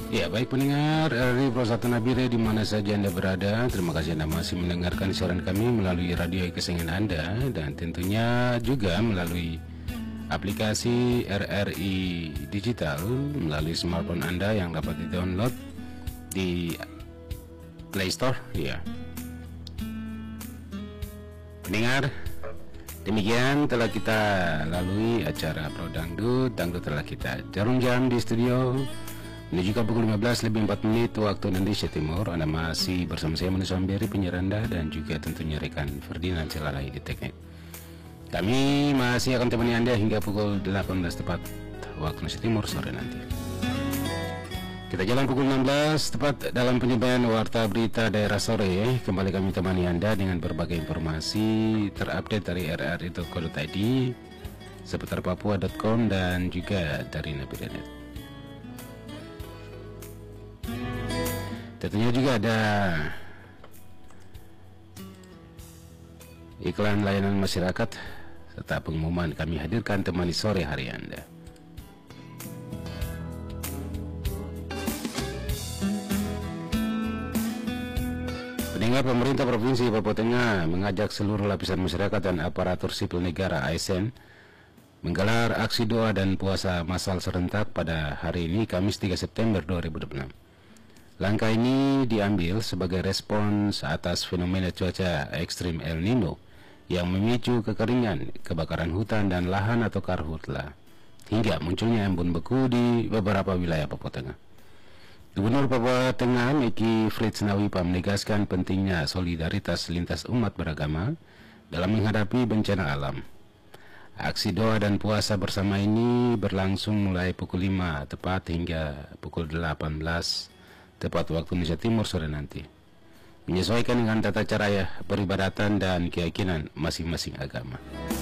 Ya, baik pendengar RRI Pro1 Nabire di mana saja Anda berada. Terima kasih Anda masih mendengarkan siaran kami melalui radio kesayangan Anda dan tentunya juga melalui aplikasi RRI Digital melalui smartphone Anda yang dapat di-download di Play Store. Ya, pendengar, demikian telah kita lalui acara Pro Dangdut telah kita jarum jam di studio menuju ke pukul 15:04 waktu Indonesia Timur. Anda masih bersama saya Manu Samberi, penyiar Anda, dan juga tentunya rekan Ferdinand Celalai di teknik. Kami masih akan temani Anda hingga pukul 18 tepat waktu Indonesia Timur sore nanti. Kita jalan pukul 16 tepat dalam penyampaian warta berita daerah sore. Kembali kami temani Anda dengan berbagai informasi terupdate dari rri.co.id, seputar papua.com, dan juga dari Nabire.net. Tentunya juga ada iklan layanan masyarakat serta pengumuman kami hadirkan temani sore hari Anda. Pendengar, pemerintah Provinsi Papua Tengah mengajak seluruh lapisan masyarakat dan aparatur sipil negara ASN menggelar aksi doa dan puasa massal serentak pada hari ini Kamis 3 September 2026. Langkah ini diambil sebagai respons atas fenomena cuaca ekstrim El Nino yang memicu kekeringan, kebakaran hutan dan lahan atau karhutla, hingga munculnya embun beku di beberapa wilayah Papua Tengah. Gubernur Papua Tengah Miki Fritz Nawipa menegaskan pentingnya solidaritas lintas umat beragama dalam menghadapi bencana alam. Aksi doa dan puasa bersama ini berlangsung mulai pukul 5 tepat hingga pukul 18 tepat waktu Indonesia Timur sore nanti, menyesuaikan dengan tata cara peribadatan dan keyakinan masing-masing agama.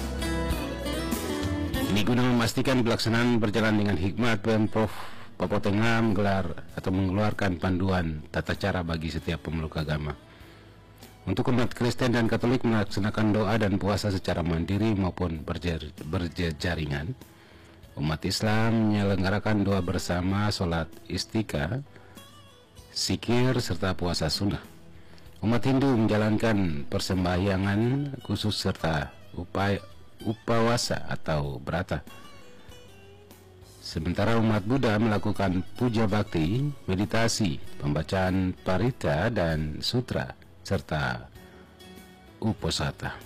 Ini guna memastikan pelaksanaan berjalan dengan hikmat. Pemprov Papua Tengah menggelar atau mengeluarkan panduan tata cara bagi setiap pemeluk agama. Untuk umat Kristen dan Katolik melaksanakan doa dan puasa secara mandiri maupun berjejaringan. Umat Islam menyelenggarakan doa bersama, sholat istiqa, zikir, serta puasa sunnah. Umat Hindu menjalankan persembahyangan khusus serta upawasa atau brata. Sementara umat Buddha melakukan puja bakti, meditasi, pembacaan parita dan sutra, serta uposatha.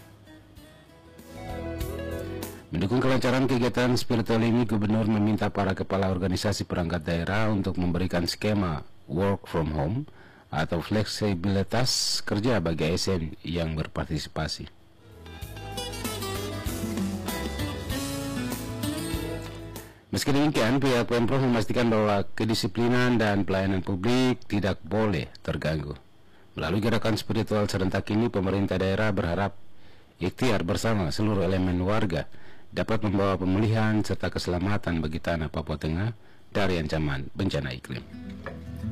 Mendukung kelancaran kegiatan spiritual ini, Gubernur meminta para kepala organisasi perangkat daerah untuk memberikan skema work from home atau fleksibilitas kerja bagi ASN yang berpartisipasi. Meski demikian, pihak Pemprov memastikan bahwa kedisiplinan dan pelayanan publik tidak boleh terganggu. Melalui gerakan spiritual serentak ini, pemerintah daerah berharap ikhtiar bersama seluruh elemen warga dapat membawa pemulihan serta keselamatan bagi tanah Papua Tengah dari ancaman bencana iklim.